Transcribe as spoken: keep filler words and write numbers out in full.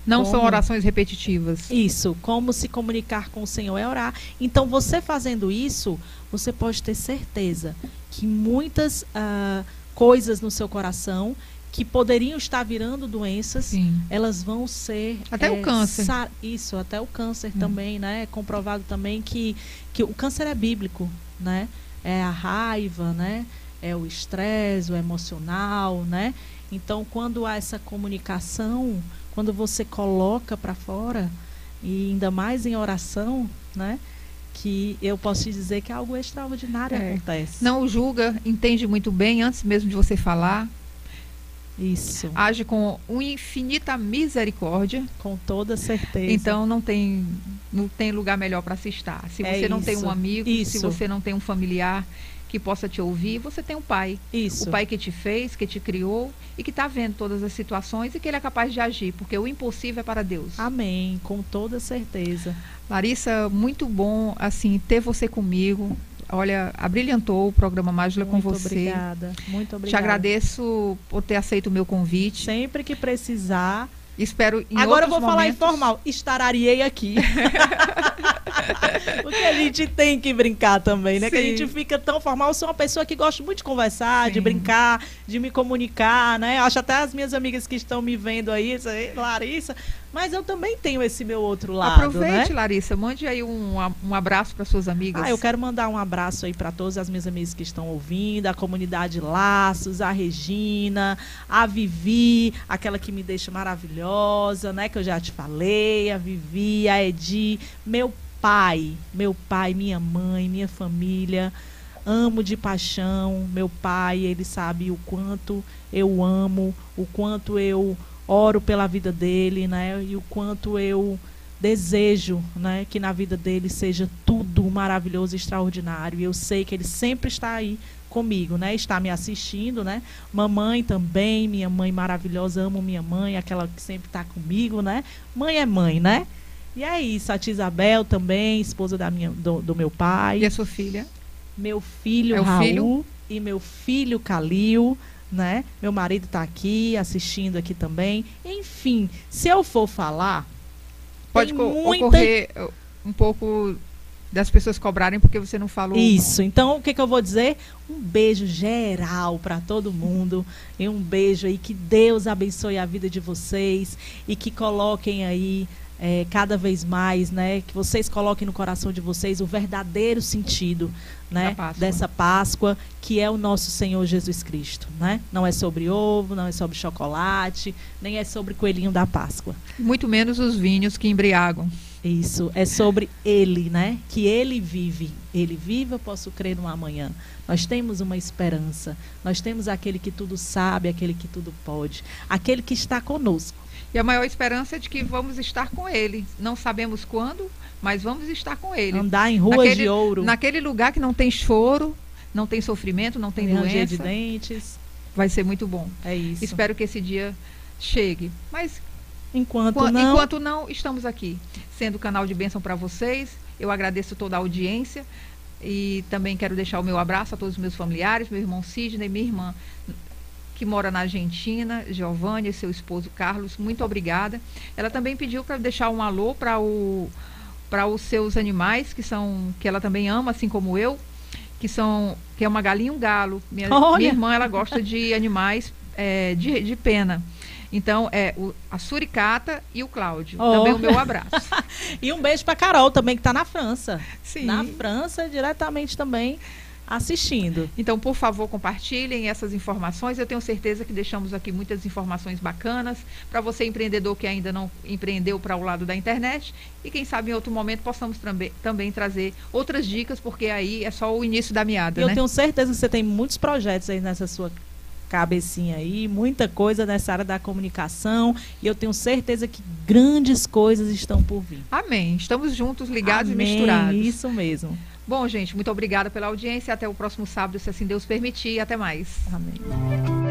Não como... são orações repetitivas. Isso, como se comunicar com o Senhor é orar. Então, você fazendo isso, você pode ter certeza que muitas uh, coisas no seu coração que poderiam estar virando doenças, Sim. elas vão ser... Até é, o câncer. Isso, até o câncer hum. também, né? É comprovado também que, que o câncer é bíblico, né? É a raiva, né? É o estresse, o emocional, né? Então, quando há essa comunicação, quando você coloca para fora, e ainda mais em oração, né? Que eu posso te dizer que algo extraordinário é. acontece. Não julga, entende muito bem antes mesmo de você falar. Isso. Age com uma infinita misericórdia. Com toda certeza. Então não tem, não tem lugar melhor para se estar. Se você é não tem um amigo, isso. se você não tem um familiar que possa te ouvir, você tem um pai. Isso. O pai que te fez, que te criou e que está vendo todas as situações e que ele é capaz de agir, porque o impossível é para Deus. Amém, com toda certeza. Larissa, muito bom assim ter você comigo. Olha, abrilhantou o programa Mágica com você. Muito obrigada, muito obrigada. Te agradeço por ter aceito o meu convite. Sempre que precisar. Espero em Agora eu vou momentos... falar informal. Estarariei aqui. Porque a gente tem que brincar também, né? Sim. Que a gente fica tão formal. Eu sou uma pessoa que gosta muito de conversar, Sim. de brincar, de me comunicar, né? Eu acho até as minhas amigas que estão me vendo aí, Larissa, mas eu também tenho esse meu outro lado. Aproveite, né? Larissa, mande aí um, um abraço para suas amigas. Ah, eu quero mandar um abraço aí para todas as minhas amigas que estão ouvindo, a comunidade Laços, a Regina, a Vivi, aquela que me deixa maravilhosa, né? Que eu já te falei, a Vivi, a Edi, meu pai, meu pai, minha mãe, minha família. Amo de paixão meu pai, ele sabe o quanto eu amo, o quanto eu oro pela vida dele, né? E o quanto eu desejo, né, que na vida dele seja tudo maravilhoso e extraordinário. E eu sei que ele sempre está aí comigo, né? Está me assistindo, né? Mamãe também, minha mãe maravilhosa, amo minha mãe, aquela que sempre está comigo, né? Mãe é mãe, né? E é isso, a tia Isabel também, esposa da minha, do, do meu pai. E a sua filha? Meu filho, é o Raul, filho? E meu filho, Calil, né? Meu marido está aqui, assistindo aqui também. Enfim, se eu for falar... Pode muita... ocorrer um pouco das pessoas cobrarem porque você não falou. Isso, então o que, que eu vou dizer? Um beijo geral para todo mundo. E um beijo aí, que Deus abençoe a vida de vocês. E que coloquem aí... É, cada vez mais, né, que vocês coloquem no coração de vocês o verdadeiro sentido, né, Páscoa. dessa Páscoa, que é o nosso Senhor Jesus Cristo, né? Não é sobre ovo, não é sobre chocolate, nem é sobre coelhinho da Páscoa. Muito menos os vinhos que embriagam. Isso, é sobre Ele, né? Que Ele vive. Ele vive, eu posso crer no amanhã. Nós temos uma esperança. Nós temos aquele que tudo sabe, aquele que tudo pode, aquele que está conosco. E a maior esperança é de que vamos estar com Ele. Não sabemos quando, mas vamos estar com Ele. Andar em ruas naquele, de ouro. Naquele lugar que não tem choro, não tem sofrimento, não tem doença. De dentes. Vai ser muito bom. É isso. Espero que esse dia chegue. Mas enquanto enquanto não, enquanto não, estamos aqui, sendo canal de bênção para vocês. Eu agradeço toda a audiência. E também quero deixar o meu abraço a todos os meus familiares, meu irmão Sidney, minha irmã que mora na Argentina, Giovanni e seu esposo Carlos, muito obrigada. Ela também pediu para deixar um alô para o, para os seus animais, que são, que ela também ama, assim como eu, que são, que é uma galinha e um galo. Minha, minha irmã, ela gosta de animais é, de, de pena. Então, é o, a Suricata e o Cláudio. Oh. Também o meu abraço. E um beijo para Carol também, que está na França. Sim. Na França, diretamente também assistindo. Então, por favor, compartilhem essas informações. Eu tenho certeza que deixamos aqui muitas informações bacanas para você, empreendedor que ainda não empreendeu para o lado da internet. E quem sabe em outro momento possamos também, também trazer outras dicas, porque aí é só o início da meada, e né? Eu tenho certeza que você tem muitos projetos aí nessa sua cabecinha aí, muita coisa nessa área da comunicação, e eu tenho certeza que grandes coisas estão por vir. Amém. Estamos juntos, ligados Amém, e misturados. Isso mesmo. Bom, gente, muito obrigada pela audiência. Até o próximo sábado, se assim Deus permitir. Até mais. Amém.